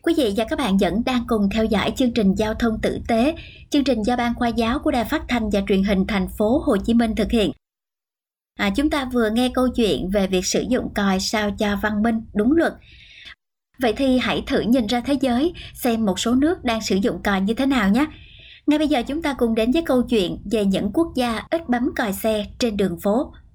Quý vị và các bạn vẫn đang cùng theo dõi chương trình Giao thông tử tế, chương trình do Ban Khoa giáo của Đài Phát thanh và Truyền hình thành phố Hồ Chí Minh thực hiện. Chúng ta vừa nghe câu chuyện về việc sử dụng còi sao cho văn minh, đúng luật. Vậy thì hãy thử nhìn ra thế giới, xem một số nước đang sử dụng còi như thế nào nhé. Ngay bây giờ chúng ta cùng đến với câu chuyện về những quốc gia ít bấm còi xe trên đường phố.